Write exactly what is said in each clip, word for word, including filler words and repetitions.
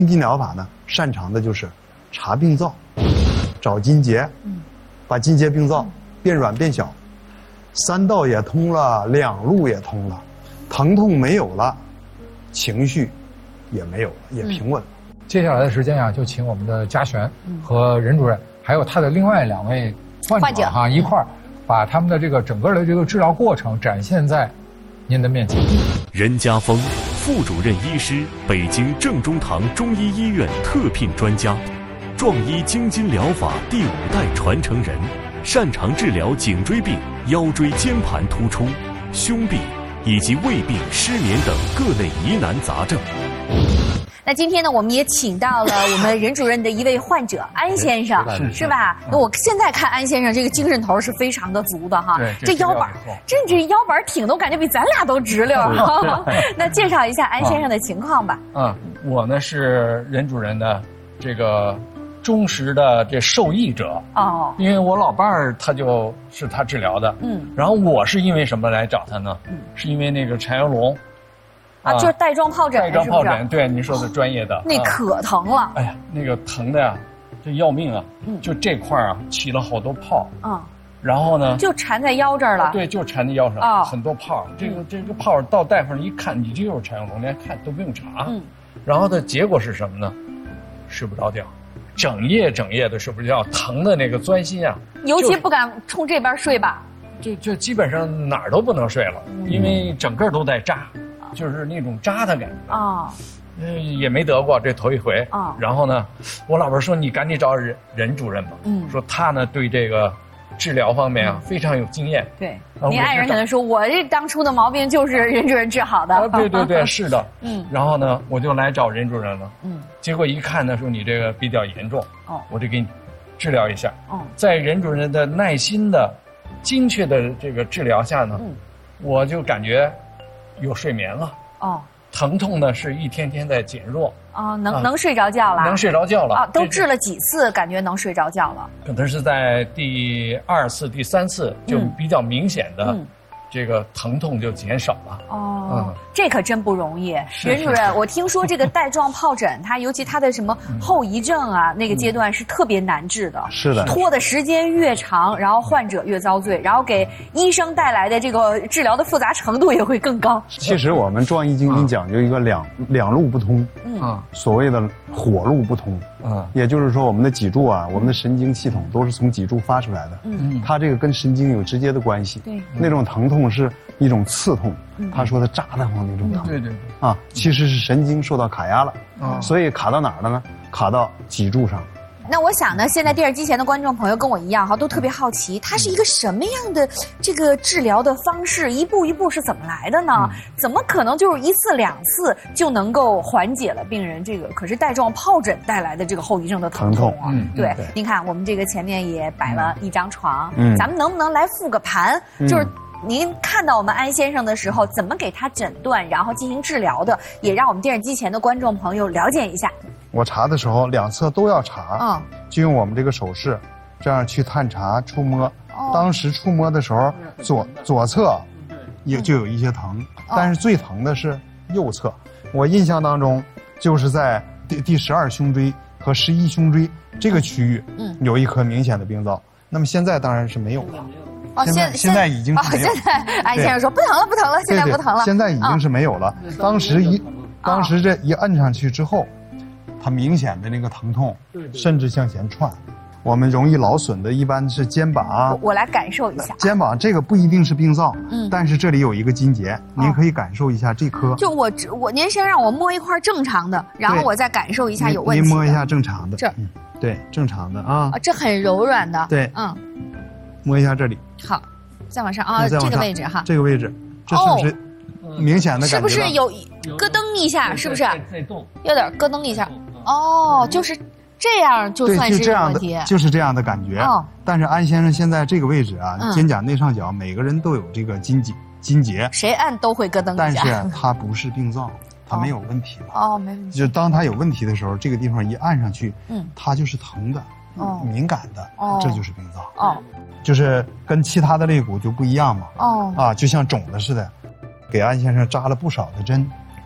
筋经疗法呢，擅长的就是查病灶，找筋结，把筋结病灶变软变小，三道也通了，两路也通了，疼痛没有了，情绪也没有了，也平稳了。 接下来的时间啊，就请我们的嘉璇和任主任，还有他的另外两位患者哈、啊、一块儿，把他们的这个整个的这个治疗过程展现在您的面前。 任家峰，副主任医师，北京正中堂中医医院特聘专家，壮医经筋疗法第五代传承人，擅长治疗颈椎病、腰椎间盘突出、胸病以及胃病、失眠等各类疑难杂症。 那今天呢，我们也请到了我们任主任的一位患者安先生，是吧？那我现在看安先生这个精神头是非常的足的哈，这腰板，真这腰板挺的，我感觉比咱俩都直溜。那介绍一下安先生的情况吧。 嗯，我呢是任主任的这个忠实的这受益者哦，因为我老伴儿他就是他治疗的，嗯，然后我是因为什么来找他呢？嗯，是因为那个陈瑶龙。 啊，就是带状疱疹， 带状疱疹，对，您说的专业的， 哦、那可疼了。 哎呀，那个疼的呀，这要命啊！嗯，就这块啊，起了好多泡。嗯，然后呢， 就缠在腰这儿了。 对，就缠在腰上，哦、很多泡。这个、嗯、这个泡到大夫那一看，你这就是陈小龙，连看都不用查。嗯，然后的结果是什么呢？睡不着觉，整夜整夜的睡不着觉，疼的那个钻心啊。 尤其不敢冲这边睡吧。 就就基本上哪儿都不能睡了，嗯、因为整个都在扎。就是那种扎的感觉啊，嗯，也没得过这头一回啊。然后呢，我老婆说你赶紧找任任主任吧，嗯，说他呢对这个治疗方面啊非常有经验。 对，您爱人可能说我这当初的毛病就是任主任治好的。 啊，对对对，是的，嗯。然后呢，我就来找任主任了，嗯。结果一看呢，说你这个比较严重，哦，我就给你治疗一下。哦，在任主任的耐心的、精确的这个治疗下呢，嗯，我就感觉。有睡眠了哦，疼痛呢是一天天在减弱哦，能、啊、能睡着觉了， 能睡着觉了啊， 都治了几次，感觉能睡着觉了？ 可能是在第二次、第三次就比较明显的。嗯这个疼痛就减少了哦，嗯，这可真不容易。任主任，我听说这个带状疱疹，它尤其它的什么后遗症啊，嗯、那个阶段是特别难治的。 是的， 拖的时间越长，然后患者越遭罪，然后给医生带来的这个治疗的复杂程度也会更高。 其实我们壮医经筋讲究一个两、嗯、两路不通，嗯，所谓的火路不通，嗯，也就是说我们的脊柱啊，我们的神经系统都是从脊柱发出来的，嗯，它这个跟神经有直接的关系。对，那种疼痛。是一种刺痛，他说的扎得慌那种疼， 对对对， 啊，其实是神经受到卡压了，啊，所以卡到哪儿了呢？卡到脊柱上。 那我想呢，现在电视机前的观众朋友跟我一样哈，都特别好奇，它是一个什么样的这个治疗的方式，一步一步是怎么来的呢？嗯、怎么可能就是一次两次就能够缓解了病人这个可是带状疱疹带来的这个后遗症的疼痛啊？嗯、对，对您看我们这个前面也摆了一张床，嗯、咱们能不能来复个盘？嗯、就是。您看到我们安先生的时候，怎么给他诊断，然后进行治疗的，也让我们电视机前的观众朋友了解一下。 我查的时候，两侧都要查，嗯，就用我们这个手势，这样去探查、触摸。哦、当时触摸的时候，左左侧也就有一些疼，嗯、但是最疼的是右侧。我印象当中，就是在第第十二胸椎和十一胸椎这个区域，嗯，有一颗明显的病灶。那么现在当然是没有了。 哦， 现在现在已经是没有。 哦，现在安先生说不疼了，不疼了，现在不疼了。 现在已经是没有了。当时一，当时这一摁上去之后，它明显的那个疼痛，甚至向前窜。我们容易劳损的一般是肩膀。 我来感受一下。 肩膀这个不一定是病灶，嗯，但是这里有一个筋结，您可以感受一下这颗。 就我我您先让我摸一块正常的，然后我再感受一下有问题。 您摸一下正常的。 这， 对，正常的啊。 啊，这很柔软的。 对，嗯。摸一下这里， 好，再往上啊，这个位置哈， 这个位置，这是不是明显的感觉？ 是不是有咯噔一下？是不是？有点咯噔一下。哦，就是这样，就算是问题， 就是这样的感觉。哦，但是安先生现在这个位置啊，肩胛内上角，每个人都有这个筋结，筋结， 谁按都会咯噔一下。 但是它不是病灶，它没有问题的。 哦，没问题。 就当它有问题的时候，这个地方一按上去，嗯，它就是疼的。哦，敏感的，哦，这就是病灶。哦，就是跟其他的肋骨就不一样嘛。哦，啊，就像肿的似的，给安先生扎了不少的针。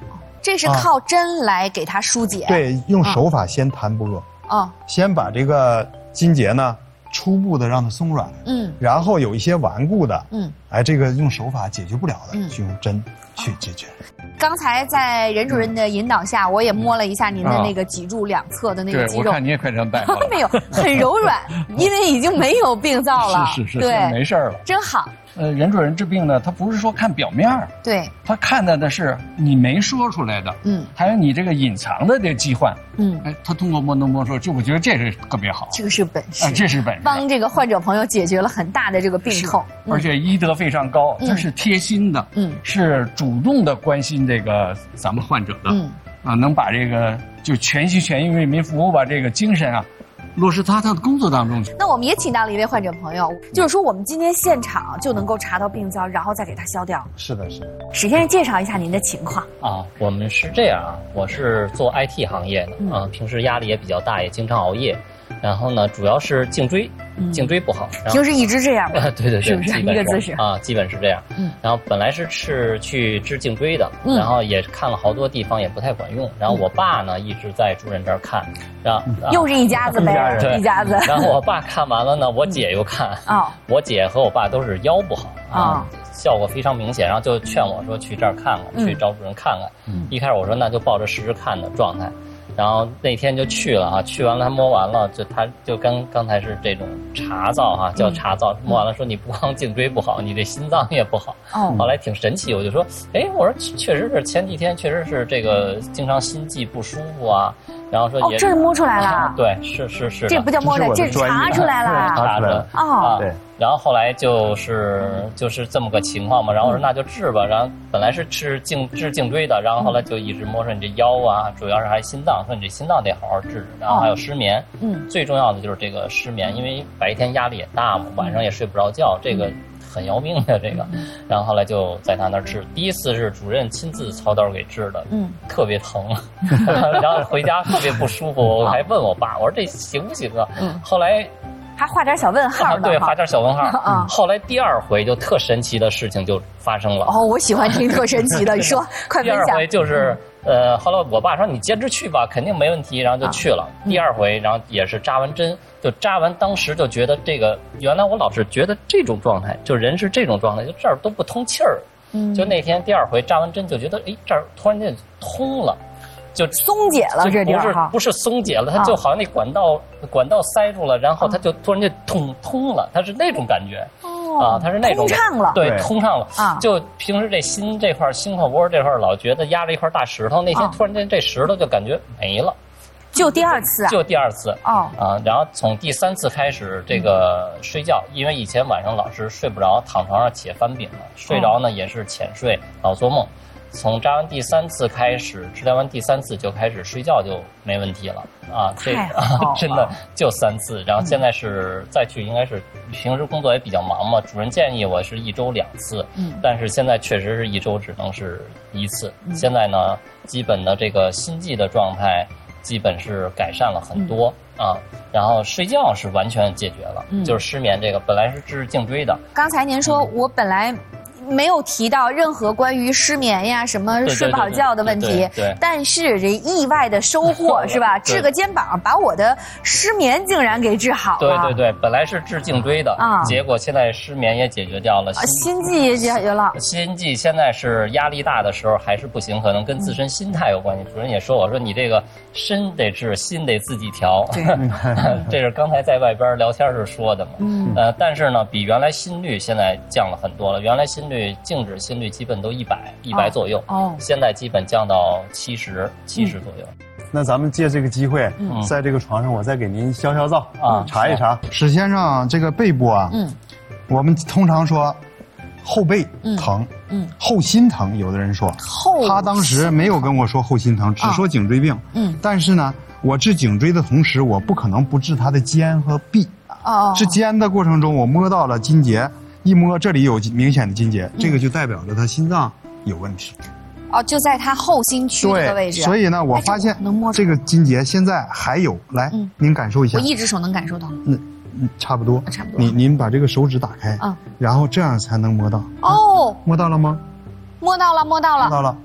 这是靠针来给它疏解。 对，用手法先弹拨。啊，先把这个筋结呢，初步的让它松软。嗯，然后有一些顽固的，嗯，哎，这个用手法解决不了的，就用针去解决。 刚才在任主任的引导下，我也摸了一下您的那个脊柱两侧的那个肌肉。 对，我看你也快成大夫了。 没有，很柔软，因为已经没有病灶了。 是是是， 对， 没事了， 真好。 呃，任主任治病呢，他不是说看表面， 对， 他看的的是你没说出来的，嗯，还有你这个隐藏的这个疾患，嗯，哎，他通过摸弄摸说，就我觉得这是特别好， 这个是本事， 啊，这是本事， 帮这个患者朋友解决了很大的这个病痛， 而且医德非常高，他是贴心的，嗯，是主动的关心这个咱们患者的，嗯，啊，能把这个就全心全意为民服务，把这个精神啊。落实他他的工作当中去。 那我们也请到了一位患者朋友，就是说我们今天现场就能够查到病灶，然后再给他消掉。 是的，是的。 史先生介绍一下您的情况啊。我们是这样啊，我是做 I T 行业的，嗯、啊，平时压力也比较大，也经常熬夜。然后呢，主要是颈椎，颈椎不好。 平时一直这样吗？ 对对对， 是不是一个姿势啊？基本是这样。嗯。然后本来是是去治颈椎的，嗯、然后也看了好多地方，也不太管用。然后我爸呢一直在主任这儿看，然后又是一家子呗，一家子。 然后我爸看完了呢，我姐又看。啊、哦。我姐和我爸都是腰不好啊。哦，效果非常明显，然后就劝我说去这儿看看，嗯、去找主任看看。嗯。一开始我说那就抱着试试看的状态。然后那天就去了啊，去完了他摸完了，就他就跟刚才是这种查灶哈，叫查灶，摸完了说你不光颈椎不好，你这心脏也不好。哦。后来挺神奇，我就说，哎，我说确实是前几天确实是这个经常心悸不舒服啊，然后说也。 哦，这是摸出来了。 对，是是是。 这不叫摸的，这是查出来了。 查出来了。 哦。 对。然后后来就是就是这么个情况嘛，然后我说那就治吧，然后本来是治颈治颈椎的，然后后来就一直摸说你这腰啊，主要是还心脏，说你这心脏得好好治，然后还有失眠，嗯，最重要的就是这个失眠，因为白天压力也大嘛，晚上也睡不着觉，这个很要命的这个，然后后来就在他那儿治，第一次是主任亲自操刀给治的，嗯，特别疼，然后回家特别不舒服，我还问我爸，我说这行不行啊？嗯，后来。 还画点小问号呢、 啊，对，画点小问号。啊，后来第二回就特神奇的事情就发生了。 哦，我喜欢听特神奇的，你说，快分享。 第二回就是，呃，后来我爸说你坚持去吧，肯定没问题，然后就去了。啊、第二回，然后也是扎完针，就扎完，当时就觉得这个，原来我老是觉得这种状态，就人是这种状态，就这儿都不通气儿。嗯。就那天第二回扎完针，就觉得，哎，这儿突然间通了。就松解了，这地儿不是不是松解了，它就好像那管道、啊、管道塞住了，然后它就突然就通通了，它是那种感觉。哦，啊，它是那种通畅了， 对，通畅了啊！就平时这心这块心口窝这块老觉得压着一块大石头，那天突然间这石头就感觉没了。 就第二次啊？ 就第二次哦啊！然后从第三次开始，这个睡觉，因为以前晚上老是睡不着，躺床上且翻饼了，睡着呢也是浅睡，老做梦。从扎完第三次开始，治疗完第三次就开始睡觉就没问题了啊！这啊真的就三次，然后现在是再去应该是平时工作也比较忙嘛，主任建议我是一周两次，嗯，但是现在确实是一周只能是一次。嗯、现在呢，基本的这个心悸的状态基本是改善了很多、嗯、啊，然后睡觉是完全解决了，嗯、就是失眠这个本来是治颈椎的。 刚才您说、嗯、我本来。没有提到任何关于失眠呀、什么睡不好觉的问题， 对对对对对， 但是这意外的收获是吧？治个肩膀，把我的失眠竟然给治好了。 对对对，本来是治颈椎的，啊，结果现在失眠也解决掉了， 心心悸也解决了。 心悸现在是压力大的时候还是不行，可能跟自身心态有关系。主任也说，我说你这个身得治，心得自己调。这是刚才在外边聊天时说的嘛。嗯。呃，但是呢，比原来心率现在降了很多了。原来心率静止心率基本都一百一百左右，哦，现在基本降到七十七十左右。 那咱们借这个机会，嗯、在这个床上，我再给您消消灶啊，查一查。史先生，这个背部啊，嗯，我们通常说后背疼，嗯，后心疼，有的人说后，他当时没有跟我说后心疼，只说颈椎病，嗯，但是呢，我治颈椎的同时，我不可能不治他的肩和臂。哦，治肩的过程中，我摸到了筋结。一摸这里有明显的筋结，这个就代表着他心脏有问题。 哦，就在他后心区这个位置。 所以呢，我发现这个筋结现在还有，来，嗯、您感受一下。 我一只手能感受到。 嗯，嗯差不多。 差不多。 您您把这个手指打开，嗯，然后这样才能摸到。 哦， 摸到了吗？ 摸到了，摸到了。 摸到了。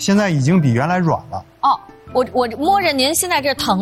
现在已经比原来软了。 哦，我我摸着您现在这疼